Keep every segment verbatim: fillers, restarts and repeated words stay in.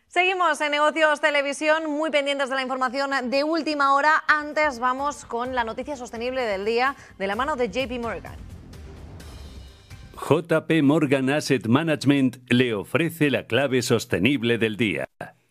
Seguimos en Negocios Televisión, muy pendientes de la información de última hora. Antes vamos con la noticia sostenible del día de la mano de J P Morgan. J P Morgan Asset Management le ofrece la clave sostenible del día.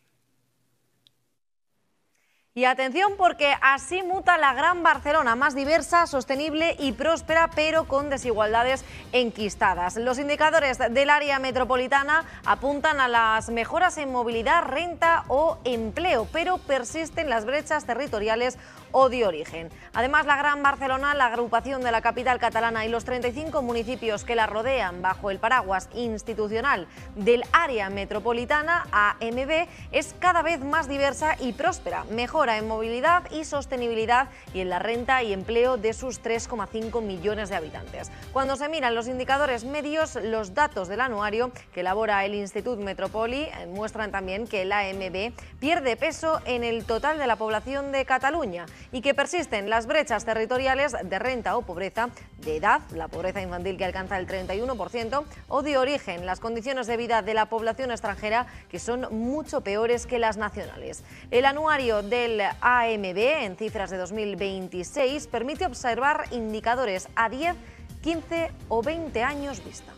Y atención, porque así muta la Gran Barcelona, más diversa, sostenible y próspera, pero con desigualdades enquistadas. Los indicadores del área metropolitana apuntan a las mejoras en movilidad, renta o empleo, pero persisten las brechas territoriales o de origen. Además, la Gran Barcelona, la agrupación de la capital catalana y los treinta y cinco municipios que la rodean bajo el paraguas institucional del área metropolitana, A M B, es cada vez más diversa y próspera. Mejora en movilidad y sostenibilidad y en la renta y empleo de sus tres coma cinco millones de habitantes. Cuando se miran los indicadores medios, los datos del anuario que elabora el Institut Metropoli muestran también que el A M B pierde peso en el total de la población de Cataluña y que persisten las brechas territoriales de renta o pobreza, de edad, la pobreza infantil que alcanza el treinta y uno por ciento, o de origen, las condiciones de vida de la población extranjera que son mucho peores que las nacionales. El anuario del A M B en cifras de dos mil veintiséis permite observar indicadores a diez, quince o veinte años vista.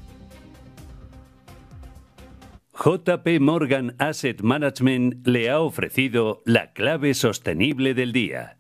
J P Morgan Asset Management le ha ofrecido la clave sostenible del día.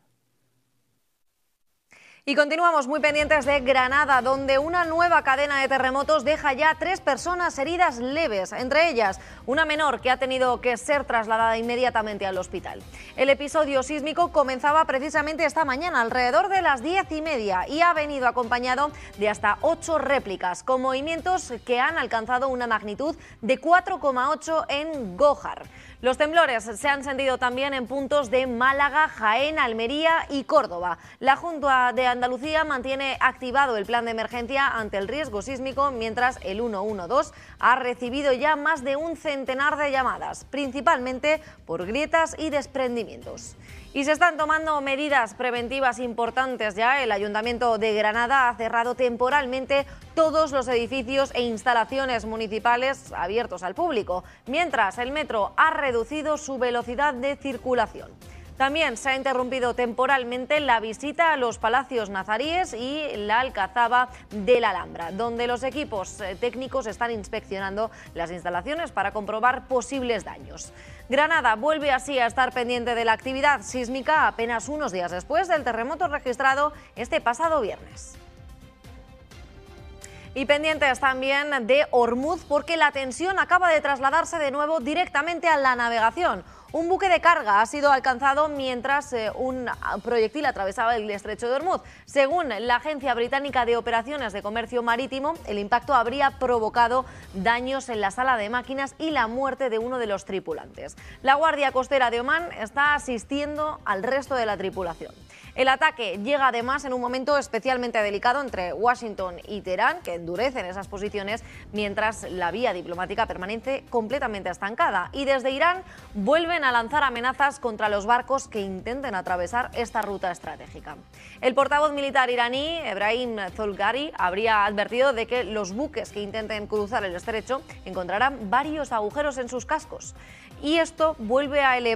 Y continuamos muy pendientes de Granada, donde una nueva cadena de terremotos deja ya tres personas heridas leves, entre ellas una menor que ha tenido que ser trasladada inmediatamente al hospital. El episodio sísmico comenzaba precisamente esta mañana, alrededor de las diez y media, y ha venido acompañado de hasta ocho réplicas, con movimientos que han alcanzado una magnitud de cuatro coma ocho en Gójar. Los temblores se han sentido también en puntos de Málaga, Jaén, Almería y Córdoba. La Junta de Andalucía mantiene activado el plan de emergencia ante el riesgo sísmico, mientras el ciento doce ha recibido ya más de un centenar de llamadas, principalmente por grietas y desprendimientos. Y se están tomando medidas preventivas importantes ya. El Ayuntamiento de Granada ha cerrado temporalmente todos los edificios e instalaciones municipales abiertos al público, mientras el metro ha reducido su velocidad de circulación. También se ha interrumpido temporalmente la visita a los palacios nazaríes y la Alcazaba de la Alhambra, donde los equipos técnicos están inspeccionando las instalaciones para comprobar posibles daños. Granada vuelve así a estar pendiente de la actividad sísmica apenas unos días después del terremoto registrado este pasado viernes. Y pendientes también de Ormuz, porque la tensión acaba de trasladarse de nuevo directamente a la navegación. Un buque de carga ha sido alcanzado mientras eh, un proyectil atravesaba el estrecho de Ormuz. Según la Agencia Británica de Operaciones de Comercio Marítimo, el impacto habría provocado daños en la sala de máquinas y la muerte de uno de los tripulantes. La Guardia Costera de Omán está asistiendo al resto de la tripulación. El ataque llega además en un momento especialmente delicado entre Washington y Teherán, que endurecen esas posiciones mientras la vía diplomática permanece completamente estancada. Y desde Irán vuelven a lanzar amenazas contra los barcos que intenten atravesar esta ruta estratégica. El portavoz militar iraní, Ebrahim Zolghari, habría advertido de que los buques que intenten cruzar el estrecho encontrarán varios agujeros en sus cascos. Y esto vuelve a elevar